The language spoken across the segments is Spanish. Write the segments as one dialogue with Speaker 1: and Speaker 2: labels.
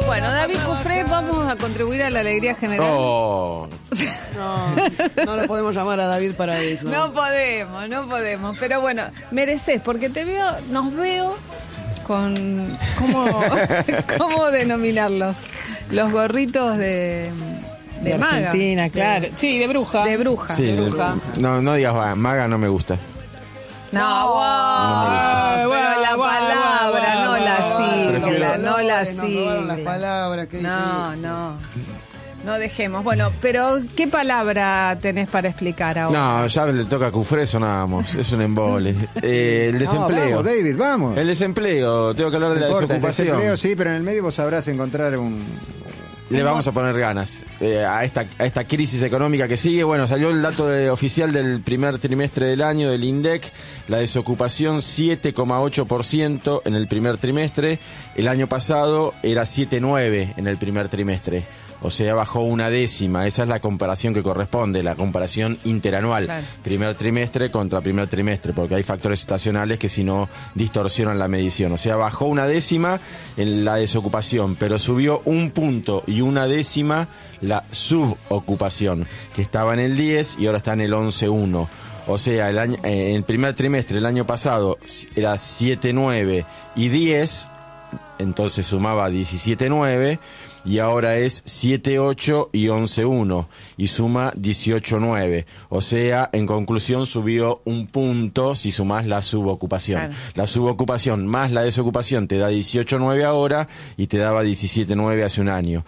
Speaker 1: Bueno, David Cufré, vamos a contribuir a la alegría general.
Speaker 2: Oh.
Speaker 3: No lo podemos llamar a David para eso.
Speaker 1: No podemos. Pero bueno, mereces, porque nos veo con... ¿Cómo denominarlos? Los gorritos de maga.
Speaker 3: Argentina, claro. Sí, de bruja.
Speaker 1: De bruja.
Speaker 2: Sí,
Speaker 1: de bruja.
Speaker 2: no digas maga, no me gusta.
Speaker 1: Pero la palabra, no la sigla, no la sigla.
Speaker 3: Las palabras,
Speaker 1: No dejemos. Bueno, pero ¿qué palabra tenés para explicar ahora?
Speaker 2: No, ya le toca a Cufré, sonábamos. Es un embole. El desempleo.
Speaker 4: Vamos, David, vamos.
Speaker 2: El desempleo. Tengo que hablar de la desocupación.
Speaker 4: El desempleo, sí, pero en el medio vos sabrás encontrar
Speaker 2: Le vamos a poner ganas a esta crisis económica que sigue. Bueno, salió el dato oficial del primer trimestre del año del INDEC. La desocupación 7,8% en el primer trimestre. El año pasado era 7,9% en el primer trimestre. O sea, bajó una décima. Esa es la comparación que corresponde, la comparación interanual. Claro. Primer trimestre contra primer trimestre, porque hay factores estacionales que si no distorsionan la medición. O sea, bajó una décima en la desocupación, pero subió 1 punto y 1 décima la subocupación, que estaba en el 10 y ahora está en el 11,1. O sea, en el primer trimestre del año pasado era 7,9 y 10, entonces sumaba 17,9. Y ahora es 7,8 y 11,1 y suma 18,9. O sea, en conclusión subió 1 punto si sumás la subocupación. Claro. La subocupación más la desocupación te da 18,9 ahora y te daba 17,9 hace un año.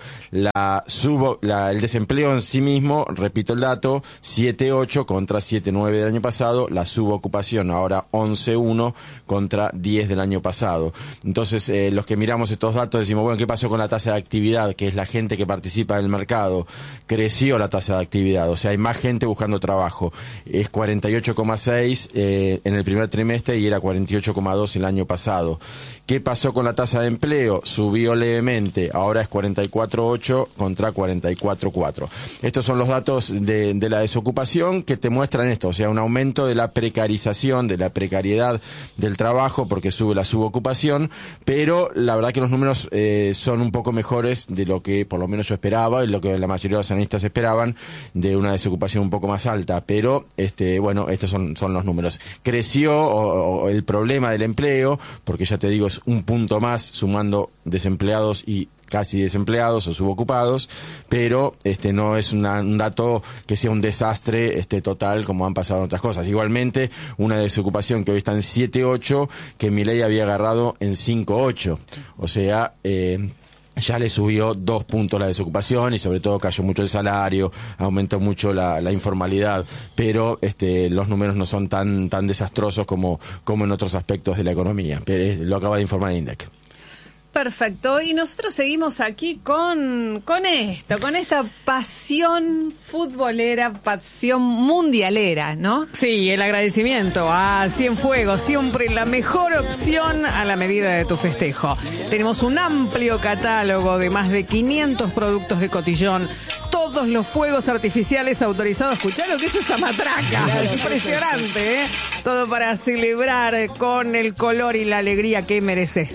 Speaker 2: El desempleo en sí mismo, repito el dato, 7,8 contra 7,9 del año pasado. La subocupación ahora 11,1 contra 10 del año pasado. Entonces, los que miramos estos datos decimos, bueno, ¿qué pasó con la tasa de actividad? Que es la gente que participa del mercado, creció la tasa de actividad, o sea, hay más gente buscando trabajo. Es 48,6 en el primer trimestre y era 48,2 el año pasado. ¿Qué pasó con la tasa de empleo? Subió levemente, ahora es 44,8 contra 44,4. Estos son los datos de la desocupación que te muestran esto, o sea, un aumento de la precarización, de la precariedad del trabajo, porque sube la subocupación, pero la verdad que los números son un poco mejores de lo que por lo menos yo esperaba y lo que la mayoría de los analistas esperaban, de una desocupación un poco más alta, pero bueno, estos son los números. Creció el problema del empleo, porque ya te digo, es 1 punto más sumando desempleados y casi desempleados o subocupados, pero no es un dato que sea un desastre total como han pasado otras cosas. Igualmente, una desocupación que hoy está en 7,8, que Milei había agarrado en 5,8. O sea, ya le subió 2 puntos la desocupación y sobre todo cayó mucho el salario, aumentó mucho la informalidad, pero los números no son tan desastrosos como en otros aspectos de la economía. Pero lo acaba de informar el INDEC.
Speaker 1: Perfecto, y nosotros seguimos aquí con esta pasión futbolera, pasión mundialera, ¿no?
Speaker 3: Sí, el agradecimiento a Cienfuegos, siempre la mejor opción a la medida de tu festejo. Tenemos un amplio catálogo de más de 500 productos de cotillón, todos los fuegos artificiales autorizados. Escuchá lo que es esa matraca, impresionante, ¿eh? Todo para celebrar con el color y la alegría que mereces.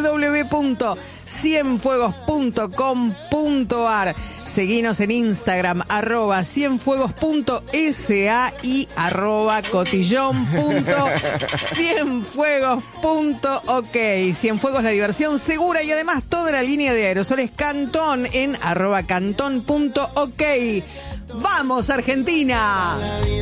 Speaker 3: www.cienfuegos.com.ar. Seguinos en Instagram, @cienfuegos.sa y @cotillón.cienfuegos.ok. Cienfuegos, la diversión segura y además toda la línea de aerosoles Cantón en @cantón.ok. ¡Vamos, Argentina!